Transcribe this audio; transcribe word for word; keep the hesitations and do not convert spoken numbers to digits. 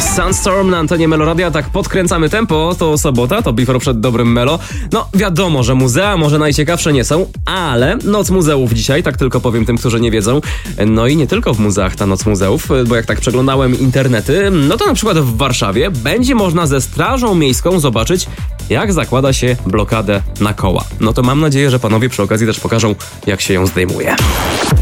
Sandstorm na antenie Meloradia. Tak podkręcamy tempo, to sobota, to before przed dobrym Melo. No wiadomo, że muzea może najciekawsze nie są, ale Noc Muzeów dzisiaj, tak tylko powiem tym, którzy nie wiedzą. No i nie tylko w muzeach ta Noc Muzeów, bo jak tak przeglądałem internety, no to na przykład w Warszawie będzie można ze Strażą Miejską zobaczyć, jak zakłada się blokadę na koła. No to mam nadzieję, że panowie przy okazji też pokażą, jak się ją zdejmuje.